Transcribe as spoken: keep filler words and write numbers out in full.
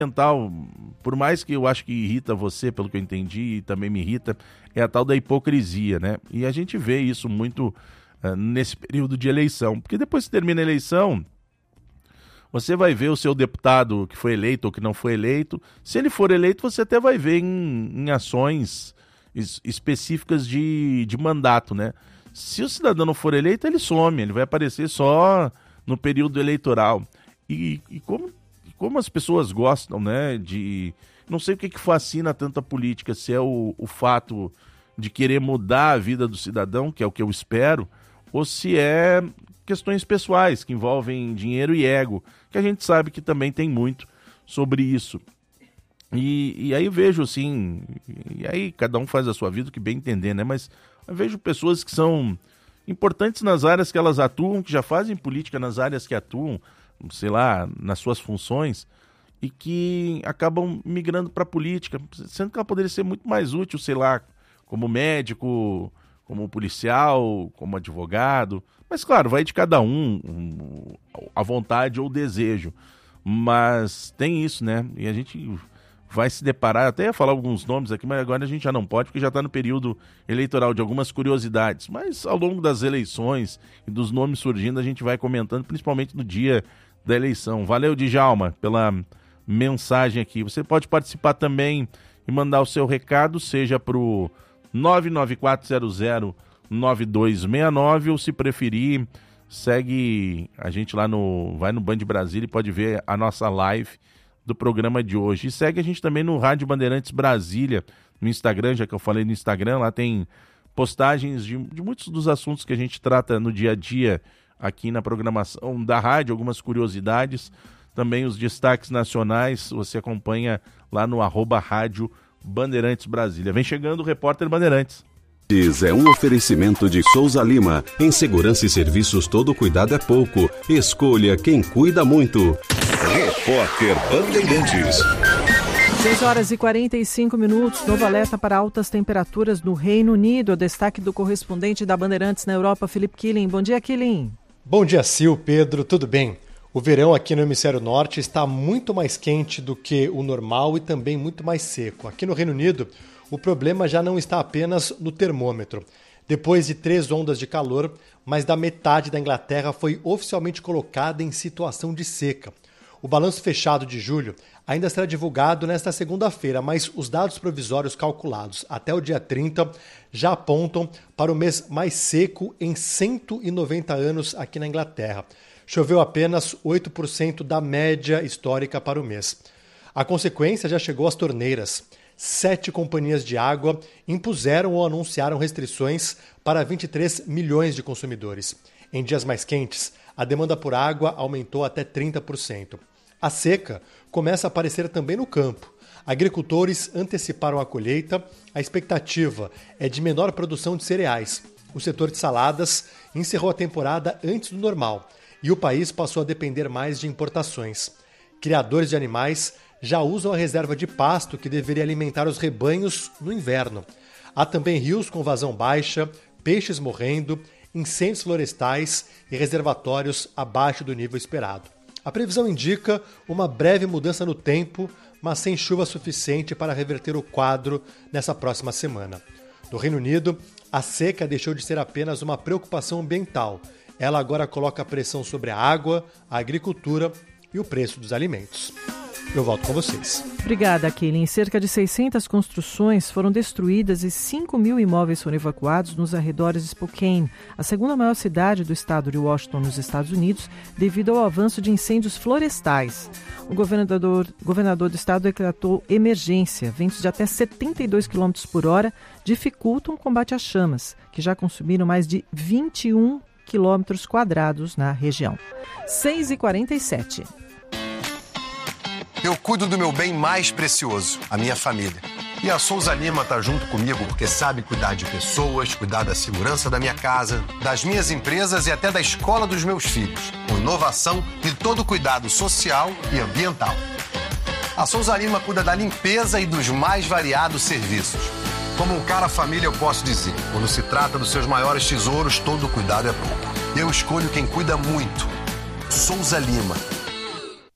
fundamental, por mais que eu acho que irrita você, pelo que eu entendi, e também me irrita, é a tal da hipocrisia, né? E a gente vê isso muito uh, nesse período de eleição, porque depois que termina a eleição, você vai ver o seu deputado que foi eleito ou que não foi eleito. Se ele for eleito, você até vai ver em, em ações es- específicas de, de mandato, né? Se o cidadão não for eleito, ele some, ele vai aparecer só no período eleitoral. E, e como Como as pessoas gostam, né, de... Não sei o que que fascina tanta política, se é o, o fato de querer mudar a vida do cidadão, que é o que eu espero, ou se é questões pessoais, que envolvem dinheiro e ego, que a gente sabe que também tem muito sobre isso. E, e aí eu vejo, assim, e aí cada um faz a sua vida o que bem entender, né, mas eu vejo pessoas que são importantes nas áreas que elas atuam, que já fazem política nas áreas que atuam, sei lá, nas suas funções, e que acabam migrando para a política, sendo que ela poderia ser muito mais útil, sei lá, como médico, como policial, como advogado. Mas, claro, vai de cada um, um a vontade ou o desejo. Mas tem isso, né? E a gente vai se deparar, até ia falar alguns nomes aqui, mas agora a gente já não pode, porque já está no período eleitoral de algumas curiosidades. Mas ao longo das eleições e dos nomes surgindo, a gente vai comentando, principalmente no dia da eleição. Valeu, Djalma, pela mensagem aqui. Você pode participar também e mandar o seu recado, seja para o nove nove quatro zero zero nove dois seis nove, ou se preferir, segue a gente lá no... Vai no Band Brasília e pode ver a nossa live do programa de hoje. E segue a gente também no Rádio Bandeirantes Brasília, no Instagram, já que eu falei no Instagram, lá tem postagens de, de muitos dos assuntos que a gente trata no dia a dia aqui na programação da rádio, algumas curiosidades, também os destaques nacionais, você acompanha lá no arroba Rádio Bandeirantes Brasília. Vem chegando o repórter Bandeirantes. É um oferecimento de Souza Lima. Em segurança e serviços, todo cuidado é pouco. Escolha quem cuida muito. Repórter Bandeirantes. seis horas e quarenta e cinco minutos, novo alerta para altas temperaturas no Reino Unido. O destaque do correspondente da Bandeirantes na Europa, Felipe Killing. Bom dia, Killing. Bom dia, Sil, Pedro, tudo bem? O verão aqui no hemisfério norte está muito mais quente do que o normal e também muito mais seco. Aqui no Reino Unido, o problema já não está apenas no termômetro. Depois de três ondas de calor, mais da metade da Inglaterra foi oficialmente colocada em situação de seca. O balanço fechado de julho ainda será divulgado nesta segunda-feira, mas os dados provisórios calculados até o dia trinta já apontam para o mês mais seco em cento e noventa anos aqui na Inglaterra. Choveu apenas oito por cento da média histórica para o mês. A consequência já chegou às torneiras. Sete companhias de água impuseram ou anunciaram restrições para vinte e três milhões de consumidores. Em dias mais quentes, a demanda por água aumentou até trinta por cento. A seca começa a aparecer também no campo. Agricultores anteciparam a colheita, a expectativa é de menor produção de cereais. O setor de saladas encerrou a temporada antes do normal e o país passou a depender mais de importações. Criadores de animais já usam a reserva de pasto que deveria alimentar os rebanhos no inverno. Há também rios com vazão baixa, peixes morrendo, incêndios florestais e reservatórios abaixo do nível esperado. A previsão indica uma breve mudança no tempo, mas sem chuva suficiente para reverter o quadro nessa próxima semana. No Reino Unido, a seca deixou de ser apenas uma preocupação ambiental. Ela agora coloca pressão sobre a água, a agricultura e o preço dos alimentos. Eu volto com vocês. Obrigada, Killing. Cerca de seiscentas construções foram destruídas e cinco mil imóveis foram evacuados nos arredores de Spokane, a segunda maior cidade do estado de Washington, nos Estados Unidos, devido ao avanço de incêndios florestais. O governador, governador do estado decretou emergência. Ventos de até setenta e dois quilômetros por hora dificultam o combate às chamas, que já consumiram mais de vinte e um quilômetros quadrados na região. seis e quarenta e sete. Eu cuido do meu bem mais precioso, a minha família. E a Souza Lima está junto comigo porque sabe cuidar de pessoas, cuidar da segurança da minha casa, das minhas empresas e até da escola dos meus filhos, com inovação e todo cuidado social e ambiental. A Souza Lima cuida da limpeza e dos mais variados serviços. Como um cara família, eu posso dizer, quando se trata dos seus maiores tesouros, todo cuidado é pouco. Eu escolho quem cuida muito. Souza Lima.